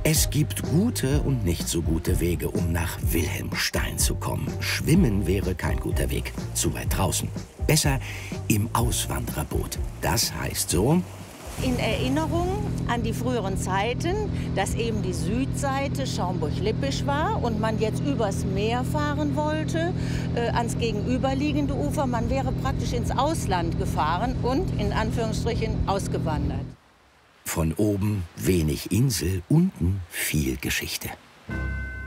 Es gibt gute und nicht so gute Wege, um nach Wilhelmstein zu kommen. Schwimmen wäre kein guter Weg, zu weit draußen. Besser im Auswandererboot. Das heißt so: In Erinnerung an die früheren Zeiten, dass eben die Südseite Schaumburg-Lippisch war und man jetzt übers Meer fahren wollte, ans gegenüberliegende Ufer. Man wäre praktisch ins Ausland gefahren und in Anführungsstrichen ausgewandert. Von oben wenig Insel, unten viel Geschichte.